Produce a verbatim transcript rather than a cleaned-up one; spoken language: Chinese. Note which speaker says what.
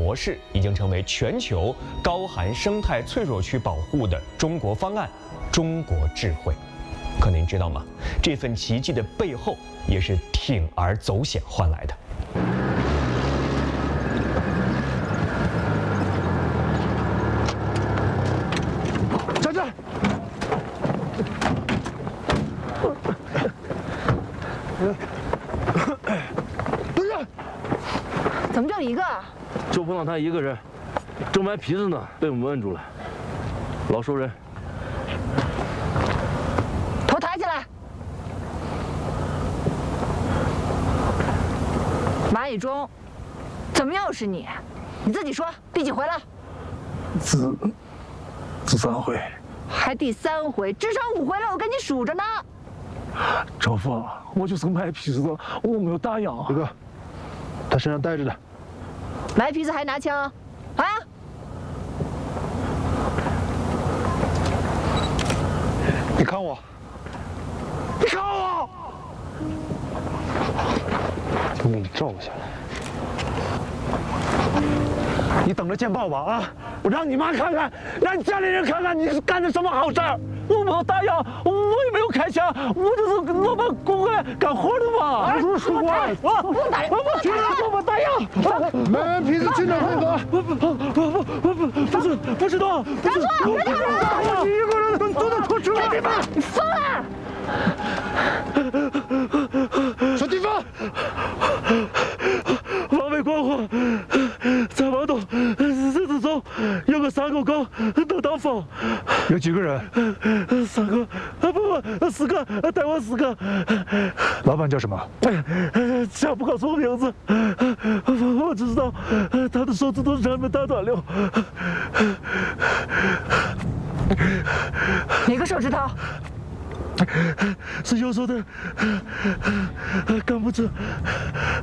Speaker 1: 模式已经成为全球高寒生态脆弱区保护的中国方案——中国智慧。可您知道吗？这份奇迹的背后也是铤而走险换来的。
Speaker 2: 站这！蹲下！
Speaker 3: 怎么就一个？
Speaker 4: 就碰到他一个人，正买皮子呢，被我们摁住了。老熟人，
Speaker 3: 头抬起来。马以忠，怎么又是你？你自己说，第几回了？
Speaker 2: 子，子三回。
Speaker 3: 还第三回，至少五回了，我跟你数着呢。
Speaker 2: 赵凤，我就是卖皮子，我没有打烊。
Speaker 5: 这个，他身上带着的。
Speaker 3: 卖皮子还拿枪，啊？
Speaker 5: 你看我，
Speaker 2: 你看我，
Speaker 5: 就给你照下来。
Speaker 2: 你等着见报吧啊！我让你妈看看，让你家里人看看你是干的什么好事儿。我没有打烊，我也没有开枪，我就是我们公安干活的嘛。我是说话，我
Speaker 3: 不打，
Speaker 2: 我去了，我们打烊。
Speaker 5: 买完皮子去哪儿汇合？
Speaker 2: 不不不不不不不是不知道。
Speaker 3: 站住！别打了！
Speaker 2: 我一个人都能拖出来。
Speaker 3: 地方，你疯了！
Speaker 5: 说地方。
Speaker 2: 往北光火，再往东，日子走，有个山沟沟，能当风。
Speaker 5: 有几个人？
Speaker 2: 三个，啊不不，四个，带我四个。
Speaker 5: 老板叫什么？
Speaker 2: 想不告诉我名字，我我只知道他的手指头上面打断了。
Speaker 3: 哪个手指头？
Speaker 2: 是右手的，干不直。